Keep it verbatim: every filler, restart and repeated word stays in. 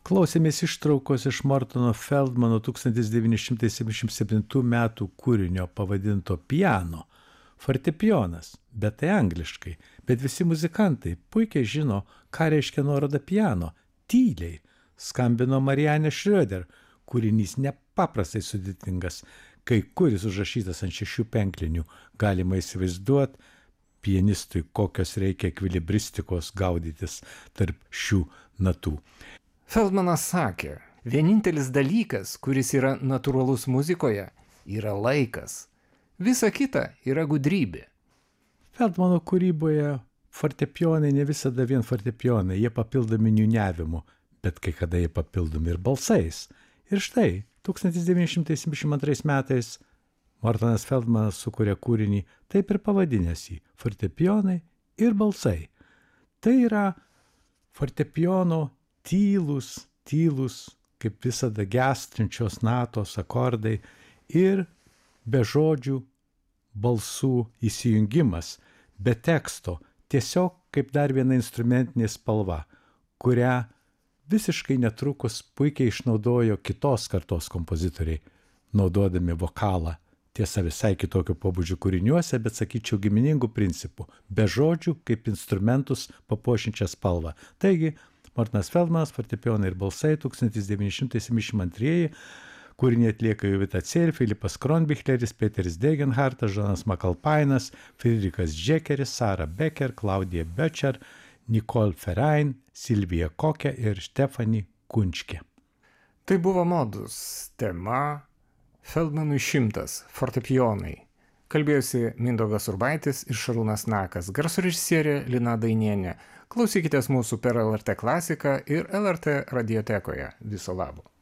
Klausėmės ištraukos iš Mortono Feldmano tūkstantis devyni šimtai septyniasdešimt septintų metų kūrinio pavadinto Piano. Fortepijonas, bet tai angliškai, bet visi muzikantai puikiai žino, ką reiškia nuoroda piano. Tyliai skambino Marianne Schröder, kūrinys nepaprastai sudėtingas, kai kuris užrašytas ant šešių penklinių, galima įsivaizduoti pianistui, kokios reikia ekvilibristikos gaudytis tarp šių natų. Feldmanas sakė, vienintelis dalykas, kuris yra natūralus muzikoje, yra laikas. Visa kita yra gudrybė. Feldmano kūryboje fortepijonai ne visada vien fortepijonai, jie papildomi niūniavimu, bet kai kada jie papildomi ir balsais. Ir štai, tūkstantis devyni šimtai septyniasdešimt antrais metais Mortonas Feldmanas sukūrė kūrinį, taip ir pavadinęs jį – fortepijonai ir balsai. Tai yra fortepijono tylus, tylus, kaip visada gestrinčios natos akordai ir be žodžių balsų įsijungimas, be teksto, tiesiog kaip dar viena instrumentinė spalva, kurią visiškai netrukus puikiai išnaudojo kitos kartos kompozitoriai, naudodami vokalą. Tiesa, visai kitokio pobūdžio kūriniuose, bet sakyčiau giminingų principų, be žodžių kaip instrumentus papuošinčią spalvą. Taigi, Mortonas Feldmanas, fortepijonai ir balsai, tūkstantis devyni šimtai septyniasdešimt antrieji, kūrinį atlieka Jovita Cel, Filipas Kronbichleris, Peteris Degenhartas, Žonas Makalpainas, Friedrichas Džekeris, Sara Becker, Klaudija Böčer, Nicole Ferrain, Silvija Kokė ir Štefani Kunčkė. Tai buvo modus tema Feldmanui šimtas fortepijonai. Kalbėjosi Mindaugas Urbaitis ir Šarūnas Nakas, garso režisierė Lina Dainienė. Klausykitės mūsų per L R T klasiką ir L R T radiotekoje. Viso labo.